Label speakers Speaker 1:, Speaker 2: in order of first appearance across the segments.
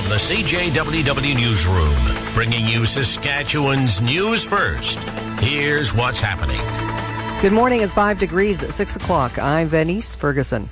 Speaker 1: the CJWW Newsroom, bringing you Saskatchewan's news first. Here's what's happening.
Speaker 2: Good morning. It's 5 degrees at 6 o'clock. I'm Venice Ferguson.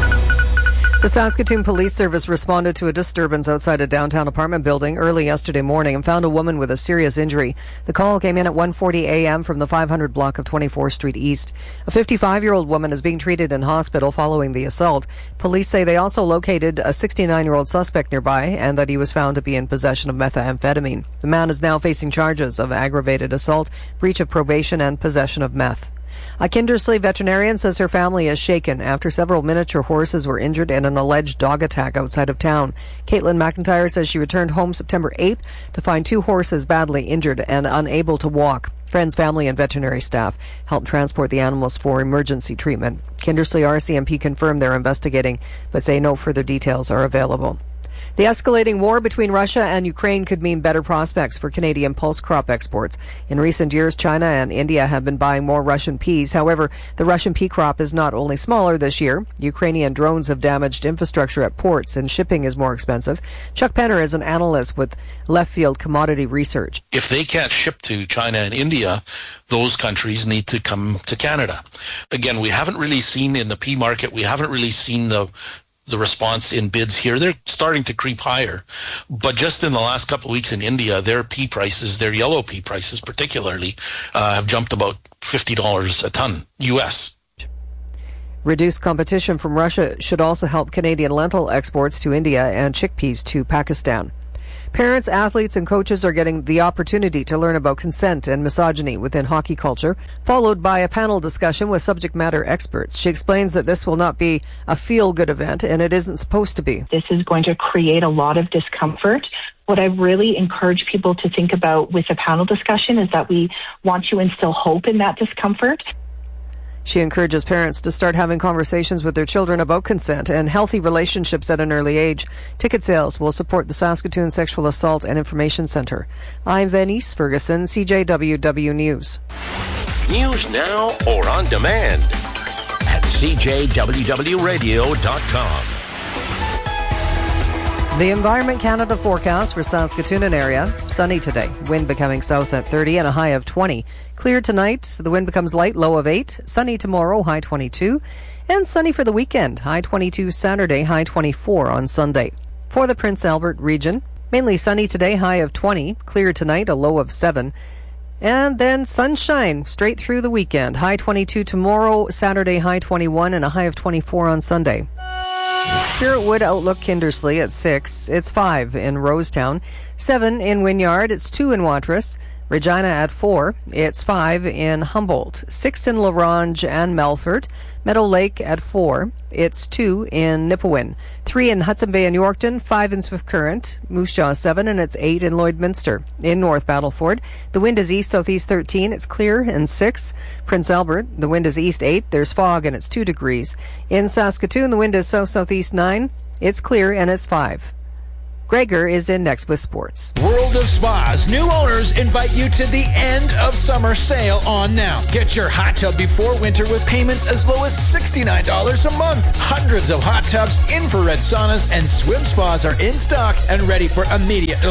Speaker 2: The Saskatoon Police Service responded to a disturbance outside a downtown apartment building early yesterday morning and found a woman with a serious injury. The call came in at 1:40 a.m. from the 500 block of 24th Street East. A 55-year-old woman is being treated in hospital following the assault. Police say they also located a 69-year-old suspect nearby and that he was found to be in possession of methamphetamine. The man is now facing charges of aggravated assault, breach of probation, and possession of meth. A Kindersley veterinarian says her family is shaken after several miniature horses were injured in an alleged dog attack outside of town. Caitlin McIntyre says she returned home September 8th to find two horses badly injured and unable to walk. Friends, family, and veterinary staff helped transport the animals for emergency treatment. Kindersley RCMP confirmed they're investigating, but say no further details are available. The escalating war between Russia and Ukraine could mean better prospects for Canadian pulse crop exports. In recent years, China and India have been buying more Russian peas. However, the Russian pea crop is not only smaller this year. Ukrainian drones have damaged infrastructure at ports, and shipping is more expensive. Chuck Penner is an analyst with Left Field Commodity Research.
Speaker 3: If they can't ship to China and India, those countries need to come to Canada. Again, we haven't really seen in the pea market, we haven't really seen the response in bids here. They're starting to creep higher. But just in the last couple of weeks in India, their pea prices, their yellow pea prices particularly, have jumped about $50 a ton, U.S.
Speaker 2: Reduced competition from Russia should also help Canadian lentil exports to India and chickpeas to Pakistan. Parents, athletes, and coaches are getting the opportunity to learn about consent and misogyny within hockey culture, followed by a panel discussion with subject matter experts. She explains that this will not be a feel-good event, and it isn't supposed to be.
Speaker 4: This is going to create a lot of discomfort. What I really encourage people to think about with a panel discussion is that we want to instill hope in that discomfort.
Speaker 2: She encourages parents to start having conversations with their children about consent and healthy relationships at an early age. Ticket sales will support the Saskatoon Sexual Assault and Information Centre. I'm Venice Ferguson, CJWW News.
Speaker 1: News now or on demand at CJWWradio.com.
Speaker 2: The Environment Canada forecast for Saskatoon and area. Sunny today. Wind becoming south at 30 and a high of 20. Clear tonight. The wind becomes light, low of 8. Sunny tomorrow, high 22. And sunny for the weekend. High 22 Saturday, high 24 on Sunday. For the Prince Albert region, mainly sunny today, high of 20. Clear tonight, a low of 7. And then sunshine straight through the weekend. High 22 tomorrow, Saturday, high 21, and a high of 24 on Sunday. Spiritwood Outlook Kindersley at 6. It's 5 in Rosetown. 7 in Wynyard. It's 2 in Watrous. Regina at 4. It's 5 in Humboldt. 6 in La Ronge and Melfort. Meadow Lake at 4. It's 2 in Nipawin. 3 in Hudson Bay and Yorkton. 5 in Swift Current. Moose Jaw 7, and it's 8 in Lloydminster. In North Battleford, the wind is east-southeast 13. It's clear, and 6. Prince Albert, the wind is east 8. There's fog, and it's 2 degrees. In Saskatoon, the wind is south-southeast 9. It's clear, and it's 5. Gregor is in next with sports.
Speaker 5: World of Spas new owners invite you to the end of summer sale on now. Get your hot tub before winter with payments as low as $69 a month. Hundreds of hot tubs, infrared saunas, and swim spas are in stock and ready for immediate